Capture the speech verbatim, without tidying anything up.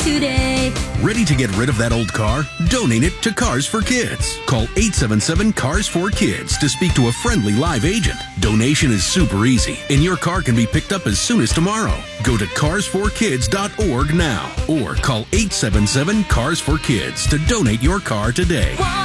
today. Ready to get rid of that old car? Donate it to Cars for Kids. Call eight seven seven, C A R S four Kids to speak to a friendly live agent. Donation is super easy, and your car can be picked up as soon as tomorrow. Go to cars for kids dot org now or call eight seven seven, C A R S four Kids to donate your car today.